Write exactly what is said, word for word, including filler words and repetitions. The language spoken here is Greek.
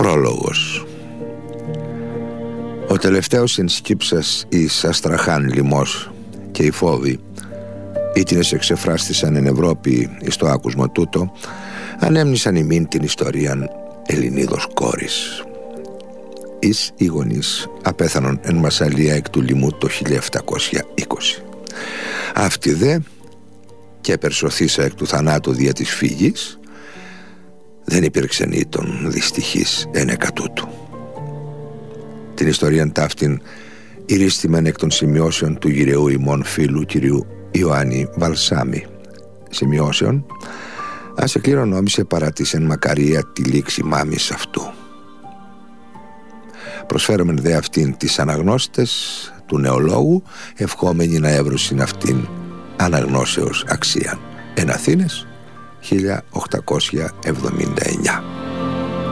Πρόλογος. Ο τελευταίος ενσκύψας εις Αστραχάν λιμός και οι φόβοι ήτινες εξεφράστησαν εν Ευρώπη εις το άκουσμα τούτο, ανέμνησαν ημίν την ιστορίαν Ελληνίδος κόρης. Εις οι γονείς απέθανον εν Μασσαλία εκ του λιμού το χίλια επτακόσια είκοσι. Αυτή δε και περσωθήσα εκ του θανάτου δια της φύγης, δεν υπήρξεν ήτον δυστυχής εν εκατούτου. Την ιστορίαν ταύτην ηρίστημεν εκ των σημειώσεων του γυρεού ημών φίλου κυρίου Ιωάννη Βαλσάμι. Σημειώσεων ας εκληρονόμησε παρά της εν μακαρία τη λήξη μάμης αυτού. Προσφέρομεν δε αυτήν τις αναγνώστες του νεολόγου, ευχόμενοι να έβρουσιν αυτήν αναγνώσεως αξίαν. Εν Αθήνες χίλια οκτακόσια εβδομήντα εννιά.